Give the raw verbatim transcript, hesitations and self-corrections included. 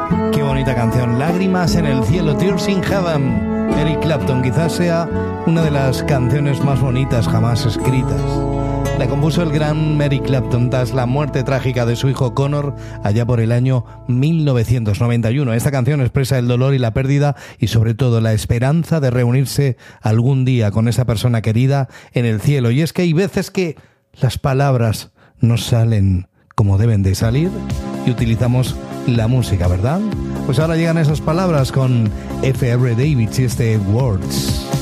Qué bonita canción, Lágrimas en el cielo, Tears in Heaven. Eric Clapton, quizás sea una de las canciones más bonitas jamás escritas. La compuso el gran Eric Clapton tras la muerte trágica de su hijo Connor allá por el año mil novecientos noventa y uno. Esta canción expresa el dolor y la pérdida y sobre todo la esperanza de reunirse algún día con esa persona querida en el cielo. Y es que hay veces que las palabras no salen como deben de salir y utilizamos la música, ¿verdad? Pues ahora llegan esas palabras con F R Davids y este Words.